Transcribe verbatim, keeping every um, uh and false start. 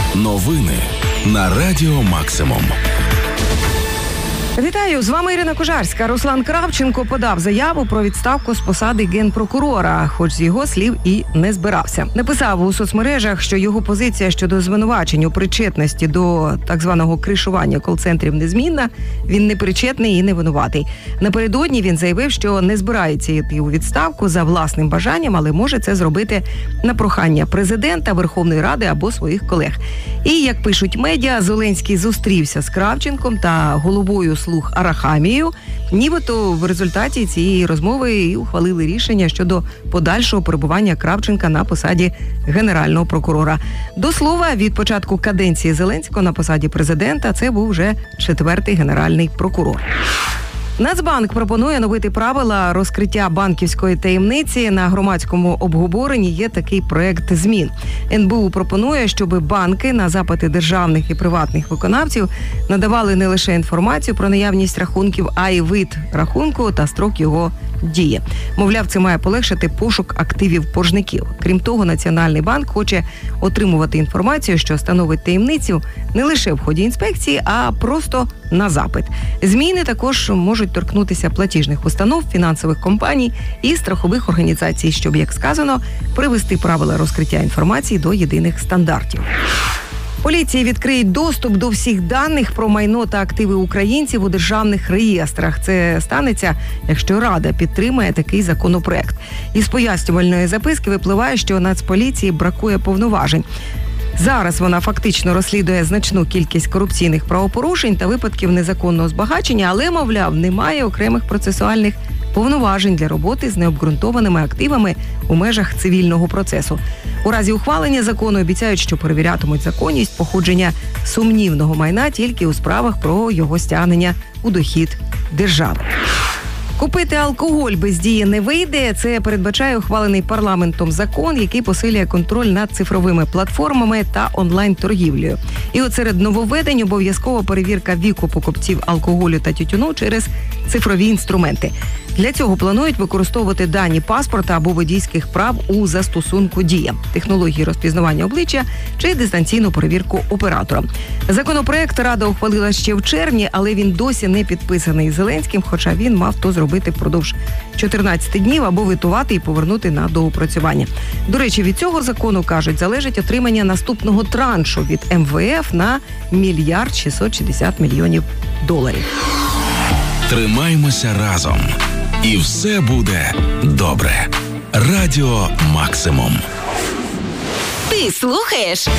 Новини на Радіо Максимум. Вітаю, з вами Ірина Кожарська. Руслан Кравченко подав заяву про відставку з посади генпрокурора, хоч з його слів і не збирався. Написав у соцмережах, що його позиція щодо звинувачень у причетності до так званого кришування кол-центрів незмінна, він не причетний і не винуватий. Напередодні він заявив, що не збирається йти у відставку за власним бажанням, але може це зробити на прохання президента, Верховної Ради або своїх колег. І, як пишуть медіа, Зеленський зустрівся з Кравченком та головою слуг Арахамією. Нібито в результаті цієї розмови і ухвалили рішення щодо подальшого перебування Кравченка на посаді генерального прокурора. До слова, від початку каденції Зеленського на посаді президента це був вже четвертий генеральний прокурор. Нацбанк пропонує оновити правила розкриття банківської таємниці. На громадському обговоренні є такий проект змін. ен бе у пропонує, щоб банки на запити державних і приватних виконавців надавали не лише інформацію про наявність рахунків, а й вид рахунку та строк його дії. Мовляв, це має полегшити пошук активів боржників. Крім того, Національний банк хоче отримувати інформацію, що становить таємницю не лише в ході інспекції, а просто на запит. Зміни також можуть торкнутися платіжних установ, фінансових компаній і страхових організацій, щоб, як сказано, привести правила розкриття інформації до єдиних стандартів. Поліції відкриють доступ до всіх даних про майно та активи українців у державних реєстрах. Це станеться, якщо Рада підтримає такий законопроект. Із пояснювальної записки випливає, що Нацполіції бракує повноважень. Зараз вона фактично розслідує значну кількість корупційних правопорушень та випадків незаконного збагачення, але, мовляв, немає окремих процесуальних повноважень для роботи з необґрунтованими активами у межах цивільного процесу. У разі ухвалення закону обіцяють, що перевірятимуть законність походження сумнівного майна тільки у справах про його стягнення у дохід держави. Купити алкоголь без дії не вийде. Це передбачає ухвалений парламентом закон, який посилює контроль над цифровими платформами та онлайн-торгівлею. І от серед нововведень обов'язкова перевірка віку покупців алкоголю та тютюну через цифрові інструменти. Для цього планують використовувати дані паспорта або водійських прав у застосунку «Дія», технології розпізнавання обличчя чи дистанційну перевірку оператора. Законопроект Рада ухвалила ще в червні, але він досі не підписаний Зеленським, хоча він мав то зробити впродовж чотирнадцяти днів або витувати і повернути на доопрацювання. До речі, від цього закону, кажуть, залежить отримання наступного траншу від ем ве еф на мільярд шістсот шістдесят мільйонів доларів. Тримаймося разом. І все буде добре. Радіо Максимум. Ти слухаєш